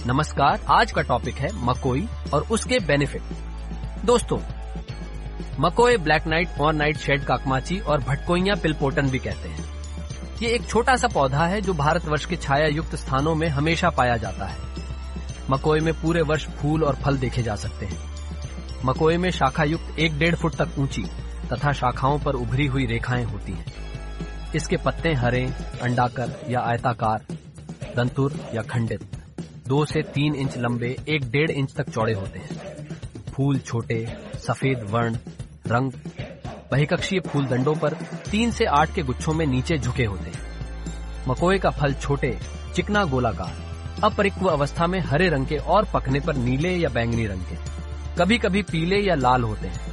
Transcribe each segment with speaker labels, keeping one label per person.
Speaker 1: नमस्कार, आज का टॉपिक है मकोई और उसके बेनिफिट। दोस्तों, मकोई ब्लैक नाइट और नाइट शेड काकमाची और भटकोइया पिलपोटन भी कहते हैं। ये एक छोटा सा पौधा है जो भारतवर्ष के छाया युक्त स्थानों में हमेशा पाया जाता है। मकोई में पूरे वर्ष फूल और फल देखे जा सकते हैं। मकोई में शाखा युक्त 1-1.5 फुट तक ऊंची तथा शाखाओं पर उभरी हुई रेखाएं होती हैं। इसके पत्ते हरे, अंडाकार या आयताकार, दंतुर या खंडित, 2 से 3 इंच लंबे, 1-1.5 इंच तक चौड़े होते हैं। फूल छोटे, सफेद वर्ण, रंग, बहिकक्षीय फूल दंडों पर 3 से 8 के गुच्छों में नीचे झुके होते हैं। मकोई का फल छोटे, चिकना, गोलाकार, अपरिक्व अवस्था में हरे रंग के और पकने पर नीले या बैंगनी रंग के, कभी कभी पीले या लाल होते हैं।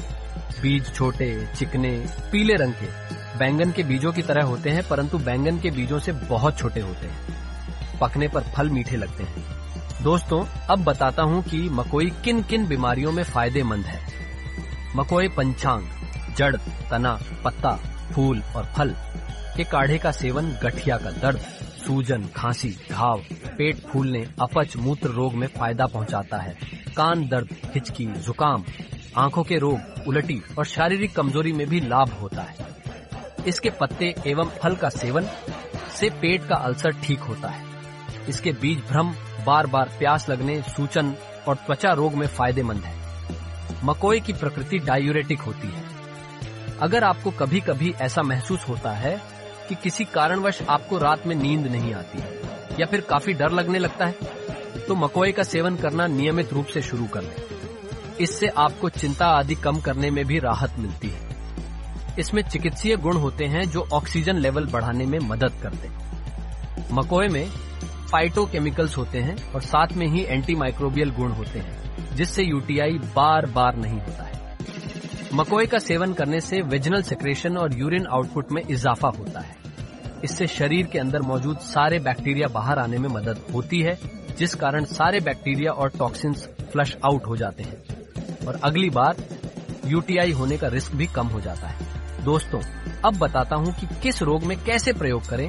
Speaker 1: बीज छोटे, चिकने, पीले रंग के, बैंगन के बीजों की तरह होते हैं, परंतु बैंगन के बीजों से बहुत छोटे होते हैं। पकने पर फल मीठे लगते हैं। दोस्तों, अब बताता हूँ कि मकोई किन किन बीमारियों में फायदेमंद है। मकोई पंचांग, जड़, तना, पत्ता, फूल और फल के काढ़े का सेवन गठिया का दर्द, सूजन, खांसी, घाव, पेट फूलने, अपच, मूत्र रोग में फायदा पहुंचाता है। कान दर्द, हिचकी, जुकाम, आंखों के रोग, उलटी और शारीरिक कमजोरी में भी लाभ होता है। इसके पत्ते एवं फल का सेवन से पेट का अल्सर ठीक होता है। इसके बीज भ्रम, बार बार प्यास लगने, सूजन और त्वचा रोग में फायदेमंद है। मकोई की प्रकृति डायूरेटिक होती है। अगर आपको कभी कभी ऐसा महसूस होता है कि किसी कारणवश आपको रात में नींद नहीं आती है या फिर काफी डर लगने लगता है, तो मकोई का सेवन करना नियमित रूप से शुरू कर लें। इससे आपको चिंता आदि कम करने में भी राहत मिलती है। इसमें चिकित्सीय गुण होते हैं जो ऑक्सीजन लेवल बढ़ाने में मदद करते हैं। मकोई में फाइटोकेमिकल्स होते हैं और साथ में ही एंटीमाइक्रोबियल गुण होते हैं, जिससे यूटीआई बार बार नहीं होता है। मकोई का सेवन करने से वेजिनल सेक्रेशन और यूरिन आउटपुट में इजाफा होता है। इससे शरीर के अंदर मौजूद सारे बैक्टीरिया बाहर आने में मदद होती है, जिस कारण सारे बैक्टीरिया और टॉक्सिन्स फ्लश आउट हो जाते हैं और अगली बार यूटीआई होने का रिस्क भी कम हो जाता है। दोस्तों, अब बताता हूँ कि किस रोग में कैसे प्रयोग करें।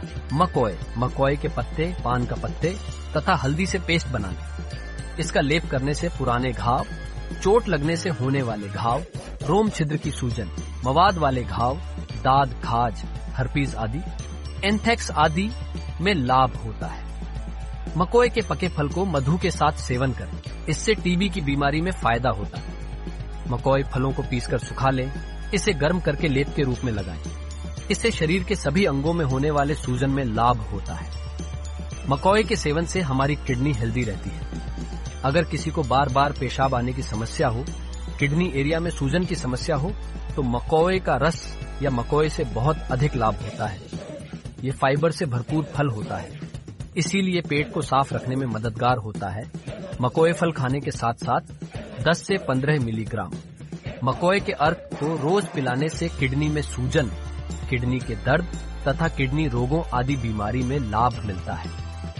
Speaker 1: मकोई के पत्ते, पान का पत्ते तथा हल्दी से पेस्ट बना लें। इसका लेप करने से पुराने घाव, चोट लगने से होने वाले घाव, रोम छिद्र की सूजन, मवाद वाले घाव, दाद, खाज, हर्पीज आदि, एंथ्रेक्स आदि में लाभ होता है। मकोई के पके फल को मधु के साथ सेवन करें। इससे टीबी की बीमारी में फायदा होता है। मकोई फलों को पीसकर सुखा लें। इसे गर्म करके लेप के रूप में लगाएं। इससे शरीर के सभी अंगों में होने वाले सूजन में लाभ होता है। मकोई के सेवन से हमारी किडनी हेल्दी रहती है। अगर किसी को बार बार पेशाब आने की समस्या हो, किडनी एरिया में सूजन की समस्या हो, तो मकोई का रस या मकोई से बहुत अधिक लाभ होता है। ये फाइबर से भरपूर फल होता है, इसीलिए पेट को साफ रखने में मददगार होता है। मकोई फल खाने के साथ साथ 10 से 15 मिलीग्राम मकोई के अर्क को रोज पिलाने से किडनी में सूजन, किडनी के दर्द तथा किडनी रोगों आदि बीमारी में लाभ मिलता है।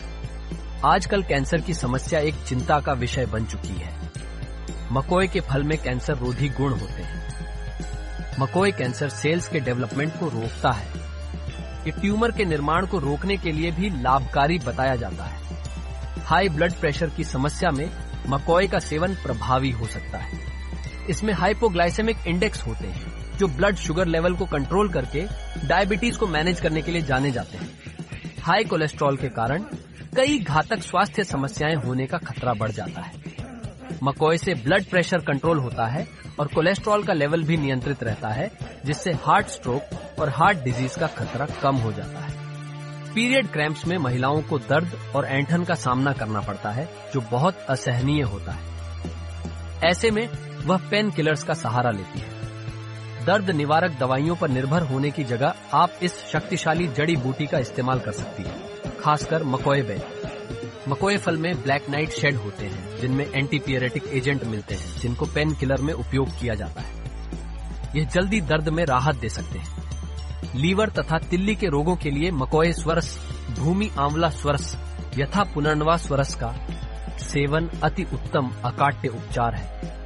Speaker 1: आजकल कैंसर की समस्या एक चिंता का विषय बन चुकी है। मकोई के फल में कैंसर रोधी गुण होते हैं। मकोई कैंसर सेल्स के डेवलपमेंट को रोकता है। ये ट्यूमर के निर्माण को रोकने के लिए भी लाभकारी बताया जाता है। हाई ब्लड प्रेशर की समस्या में मकोई का सेवन प्रभावी हो सकता है। इसमें हाइपोग्लाइसेमिक इंडेक्स होते हैं, जो ब्लड शुगर लेवल को कंट्रोल करके डायबिटीज को मैनेज करने के लिए जाने जाते हैं। हाई कोलेस्ट्रॉल के कारण कई घातक स्वास्थ्य समस्याएं होने का खतरा बढ़ जाता है। मकोई से ब्लड प्रेशर कंट्रोल होता है और कोलेस्ट्रॉल का लेवल भी नियंत्रित रहता है, जिससे हार्ट स्ट्रोक और हार्ट डिजीज का खतरा कम हो जाता है। पीरियड क्रैम्प्स में महिलाओं को दर्द और ऐंठन का सामना करना पड़ता है, जो बहुत असहनीय होता है। ऐसे में वह पेन किलर्स का सहारा लेती है। दर्द निवारक दवाइयों पर निर्भर होने की जगह आप इस शक्तिशाली जड़ी बूटी का इस्तेमाल कर सकती है, खासकर मकोई बेल। मकोई फल में ब्लैक नाइट शेड होते हैं, जिनमें एंटीपियरेटिक एजेंट मिलते हैं, जिनको पेन किलर में उपयोग किया जाता है। यह जल्दी दर्द में राहत दे सकते हैं। लीवर तथा तिल्ली के रोगों के लिए मकोई स्वरस, भूमि आंवला स्वरस यथा पुनर्नवा स्वरस का सेवन अति उत्तम अकाट्य उपचार है।